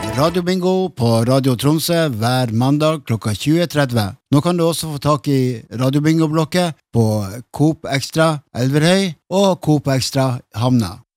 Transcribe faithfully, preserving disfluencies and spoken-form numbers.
Radiobingo på Radio Tromsø hver mandag klokka tjue tretti. Nå kan du også få tak i Radiobingo-blokket på Coop Extra Elverhøy og Coop Extra Hamna.